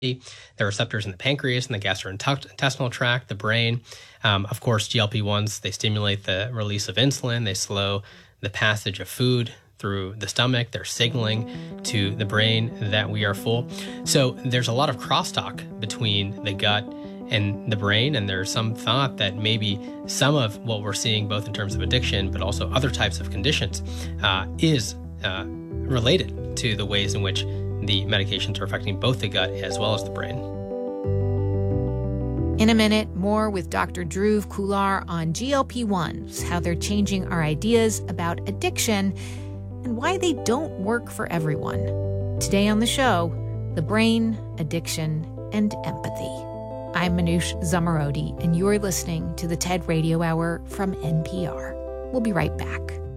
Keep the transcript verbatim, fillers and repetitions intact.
There are receptors in the pancreas and the gastrointestinal tract, the brain. Um, of course, G L P ones, they stimulate the release of insulin. They slow the passage of food through the stomach. They're signaling to the brain that we are full. So there's a lot of crosstalk between the gut and the brain, and there's some thought that maybe some of what we're seeing, both in terms of addiction, but also other types of conditions, uh, is uh, related to the ways in which the medications are affecting both the gut as well as the brain. In a minute, more with Doctor Dhruv Khullar on G L P ones, how they're changing our ideas about addiction and why they don't work for everyone. Today on the show, the brain, addiction, and empathy. I'm Manoush Zomorodi, and you're listening to the TED Radio Hour from N P R. We'll be right back.